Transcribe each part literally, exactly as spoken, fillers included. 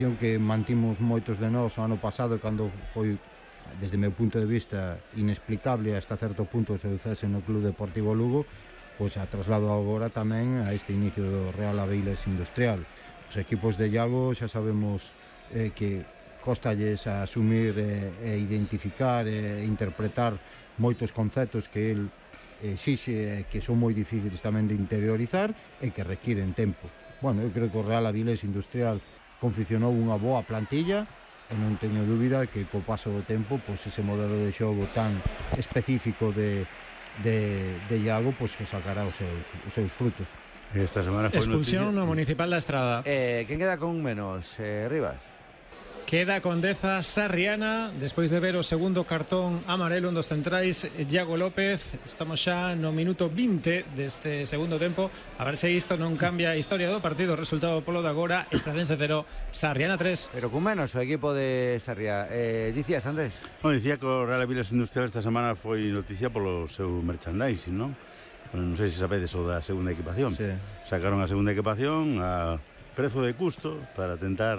que mantimos moitos de nós o ano pasado, cando foi, desde o meu punto de vista, inexplicable hasta certo punto o seu cese no Club Deportivo Lugo, pois a traslado agora tamén a este inicio do Real Aviles Industrial. Os equipos de Iago xa sabemos eh, que costalles a asumir e, e identificar e interpretar moitos conceptos que el exixe, que son moi difíciles tamén de interiorizar e que requiren tempo. Bueno, eu creo que o Real Aviles Industrial confeccionou unha boa plantilla e non teño dúbida que co paso do tempo, pois ese modelo de xogo tan específico de, de, de Iago, pois que sacará os seus, os seus frutos. Esta semana foi expulsión noticia... no Municipal da Estrada. Eh, quen queda con menos? Eh, Rivas. Queda Condeza Sarriana, despois de ver o segundo cartón amarelo, un dos centrais, Iago López. Estamos xa no minuto vinte deste segundo tempo. A ver se isto non cambia a historia do partido. Resultado polo de agora, Estradense cero, Sarriana tres. Pero con menos o equipo de Sarriá. Eh, dicías, Andrés? No, dicía que o Real Aviles Industrial esta semana foi noticia polo seu merchandising, non? Non sei se sabedes o da segunda equipación. Sí. Sacaron a segunda equipación a prezo de custo para tentar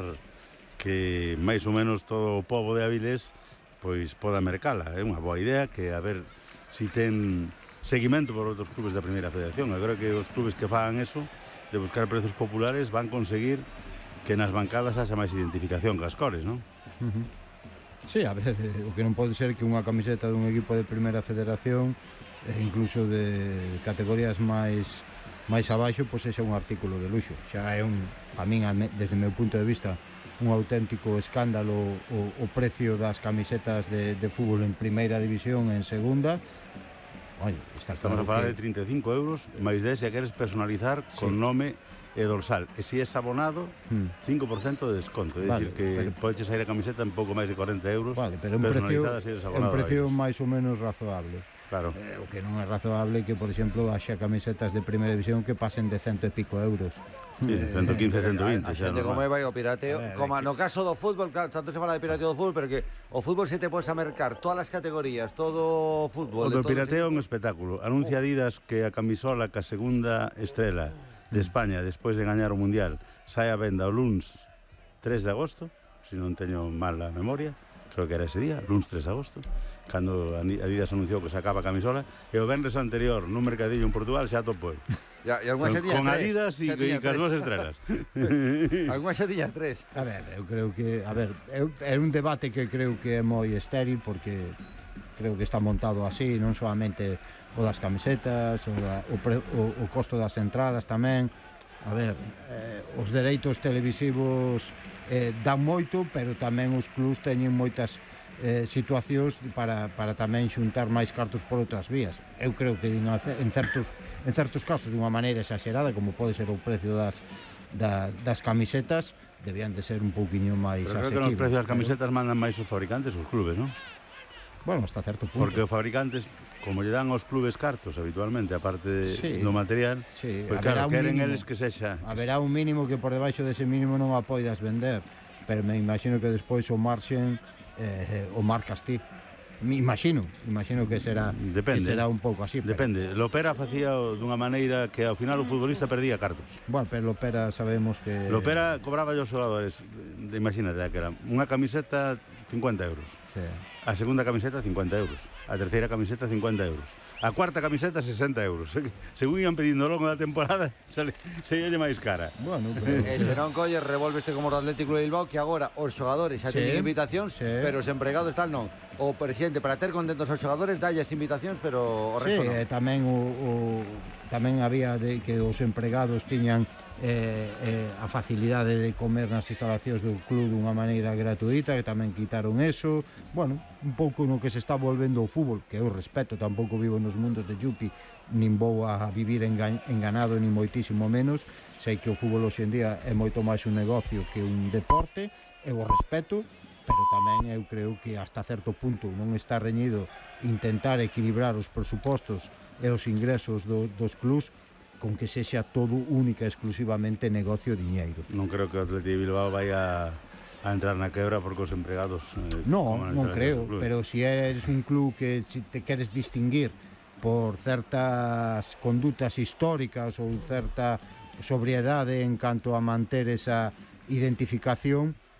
que máis ou menos todo o pobo de Avilés pois poda mercala. É unha boa idea que a ver si ten seguimento por outros clubes da primeira federación. Eu creo que os clubes que fagan eso de buscar prezos populares van conseguir que nas bancadas haxa máis identificación cas cores, non? Uh-huh. Sí, a ver, o que non pode ser que unha camiseta dun equipo de primeira federación e incluso de categorías máis máis abaixo, pois é un artículo de luxo. Xa é un, a min, desde o meu punto de vista, un auténtico escándalo o, o precio das camisetas de, de fútbol en primeira división, en segunda. Oye, está Estamos claro a falar que... de trinta e cinco euros, máis de se queres personalizar Sí. con nome e dorsal. E se es abonado, Hmm. cinco por ciento de desconto. É Vale, dicir, que pero- podes sair a camiseta en pouco máis de cuarenta euros. Vale, pero un precio, personalizada se eres un abonado. precio a ellos. máis ou menos razoable. Claro. Eh, o que non é razoable que, por exemplo, haxa camisetas de primeira división que pasen de cento e pico euros. Sí, ciento quince, ciento A, veinte. a xa xente como normal. vai o pirateo, A ver, como que- no caso do fútbol, claro, tanto se fala de pirateo do fútbol, pero que o fútbol se te podes a mercar todas as categorías, todo o fútbol. O do todo pirateo é ese- un espectáculo. Anuncia Adidas que a camisola ca segunda estrela de España despois de gañar o Mundial sai a venda o luns tres de agosto, se non teño mal a memoria, creo que era ese día, luns tres de agosto, cando Adidas anunciou que sacaba a camisola, e o venres anterior nun mercadillo en Portugal xa atopou. Ya, e algunha Con, xa tiña con tres, Adidas e, xa tiña e cas tres. dúas estrelas. Algunha xa tiña tres. A ver, eu creo que, a ver, é un debate que creo que é moi estéril, porque creo que está montado así, non solamente o das camisetas, o, da, o, pre, o, o costo das entradas tamén. A ver, eh, os dereitos televisivos eh, dan moito, pero tamén os clubs teñen moitas eh, situacións para, para tamén xuntar máis cartos por outras vías. Eu creo que en certos, en certos casos, dunha maneira exagerada, como pode ser o precio das, da, das camisetas, debían de ser un pouquiño máis Pero creo que asequibles. nos precios das pero- camisetas mandan máis os fabricantes os clubes, non? Bueno, hasta certo punto. Porque os fabricantes, como lle dan aos clubes cartos habitualmente, aparte de, Sí. do material, Sí, pois haberá claro, un queren mínimo. eles que sexa. Haberá un mínimo que por debaixo dese mínimo non a poidas vender, pero me imagino que despois o marxen eh, o marcas ti. Me imagino, imagino que será Depende. que será un pouco así. Pero, Depende. Lopera facía dunha maneira que ao final o futbolista perdía cartos. bueno, pero Lopera sabemos que Lopera cobraba aos xogadores, de, imagínate que era unha camiseta cincuenta euros, sí. a segunda camiseta cincuenta euros, a terceira camiseta cincuenta euros, a cuarta camiseta sesenta euros. Según iban pedindo ao longo da temporada, sale, seille máis cara. Bueno, pero E se non colles, revolveste como o Atlético de Bilbao, que agora os xogadores xa Sí, teñen invitacións, sí. pero os empregados tal non. O presidente, para ter contentos os xogadores, dalles invitacións, pero o sí, resto non. e tamén o, o tamén había de que os empregados tiñan eh, eh, a facilidade de comer nas instalacións do club dunha maneira gratuita, que tamén quitaron eso. Bueno, un pouco no que se está volvendo o fútbol, que eu respeto, tampouco vivo nos mundos de Yupi, nin vou a vivir enga enganado, nin moitísimo menos. Sei que o fútbol hoxe en día é moito máis un negocio que un deporte, eu o respeto, pero tamén eu creo que hasta certo punto non está reñido intentar equilibrar os presupostos e os ingresos do, dos clubs con que sexa todo única e exclusivamente negocio e diñeiro. Non creo que o Atlético de Bilbao vai a, a entrar na quebra porque os empregados eh, No, toman non as creo, do club. pero se si eres un club que si te queres distinguir por certas condutas históricas ou certa sobriedade en canto a manter esa identificación,